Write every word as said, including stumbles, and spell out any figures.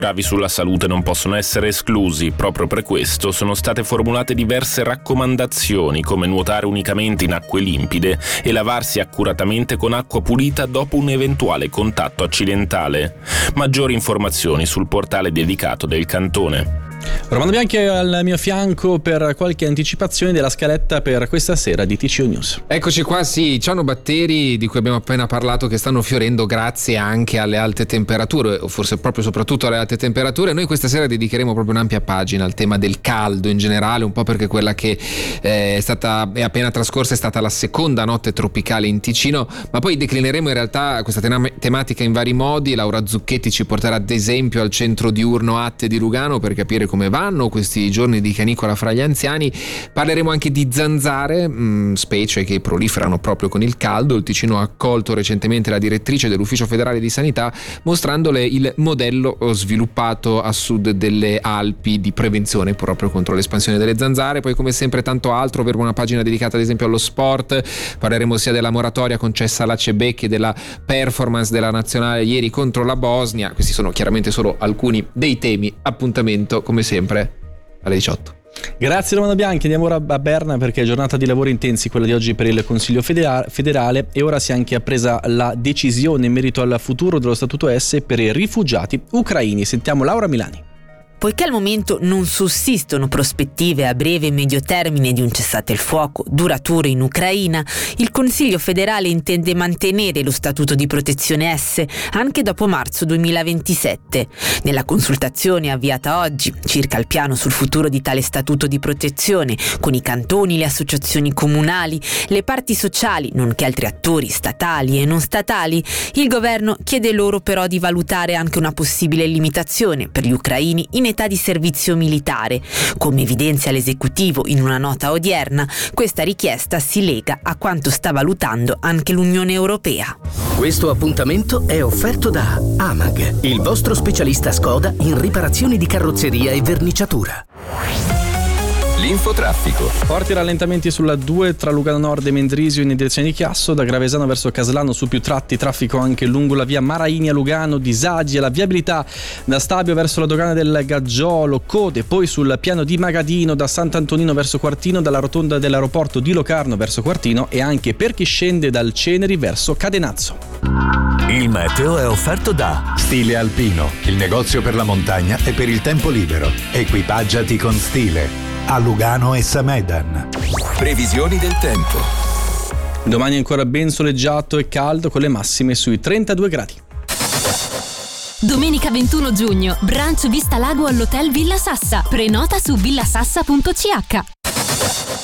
Gravi sulla salute non possono essere esclusi, proprio per questo sono state formulate diverse raccomandazioni come nuotare unicamente in acque limpide e lavarsi accuratamente con acqua pulita dopo un eventuale contatto accidentale. Maggiori informazioni sul portale dedicato del Cantone. Romano Bianchi è al mio fianco per qualche anticipazione della scaletta per questa sera di T C O News. Eccoci qua, sì, cianobatteri di cui abbiamo appena parlato che stanno fiorendo grazie anche alle alte temperature, o forse proprio soprattutto alle alte temperature. Noi questa sera dedicheremo proprio un'ampia pagina al tema del caldo in generale, un po' perché quella che eh, è stata è appena trascorsa è stata la seconda notte tropicale in Ticino, ma poi declineremo in realtà questa tem- tematica in vari modi. Laura Zucchetti ci porterà ad esempio al centro diurno Atte di Lugano per capire come vanno questi giorni di canicola fra gli anziani. Parleremo anche di zanzare, mh, specie che proliferano proprio con il caldo. Il Ticino ha accolto recentemente la direttrice dell'Ufficio Federale di Sanità mostrandole il modello sviluppato a sud delle Alpi di prevenzione proprio contro l'espansione delle zanzare. Poi come sempre tanto altro, avremo una pagina dedicata ad esempio allo sport, parleremo sia della moratoria concessa alla C E B E che della performance della nazionale ieri contro la Bosnia. Questi sono chiaramente solo alcuni dei temi. Appuntamento come sempre alle diciotto. Grazie Romano Bianchi, andiamo ora a Berna perché è giornata di lavori intensi quella di oggi per il Consiglio federale e ora si è anche presa la decisione in merito al futuro dello Statuto S per i rifugiati ucraini. Sentiamo Laura Milani. Poiché al momento non sussistono prospettive a breve e medio termine di un cessate il fuoco duraturo in Ucraina, il Consiglio federale intende mantenere lo Statuto di Protezione S anche dopo marzo duemilaventisette. Nella consultazione avviata oggi circa il piano sul futuro di tale Statuto di Protezione, con i cantoni, le associazioni comunali, le parti sociali, nonché altri attori statali e non statali, il governo chiede loro però di valutare anche una possibile limitazione per gli ucraini in età di servizio militare. Come evidenzia l'esecutivo in una nota odierna, questa richiesta si lega a quanto sta valutando anche l'Unione Europea. Questo appuntamento è offerto da Amag, il vostro specialista Skoda in riparazioni di carrozzeria e verniciatura. L'infotraffico. Forti rallentamenti sulla due tra Lugano Nord e Mendrisio in direzione di Chiasso, da Gravesano verso Caslano su più tratti, traffico anche lungo la via Maraini a Lugano, disagi e la viabilità da Stabio verso la dogana del Gaggiolo, code poi sul piano di Magadino da Sant'Antonino verso Quartino, dalla rotonda dell'aeroporto di Locarno verso Quartino e anche per chi scende dal Ceneri verso Cadenazzo. Il meteo è offerto da Stile Alpino, il negozio per la montagna e per il tempo libero. Equipaggiati con stile. A Lugano e Samedan. Previsioni del tempo. Domani è ancora ben soleggiato e caldo con le massime sui trentadue gradi. Domenica ventuno giugno, brunch Vista Lago all'Hotel Villa Sassa. Prenota su villasassa punto c h.